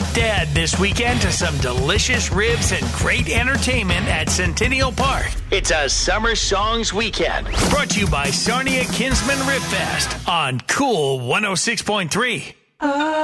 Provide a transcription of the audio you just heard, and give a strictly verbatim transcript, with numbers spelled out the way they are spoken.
Dad this weekend to some delicious ribs and great entertainment at Centennial Park. It's a Summer Songs Weekend. Brought to you by Sarnia Kinsman Rib Fest on Cool one oh six point three.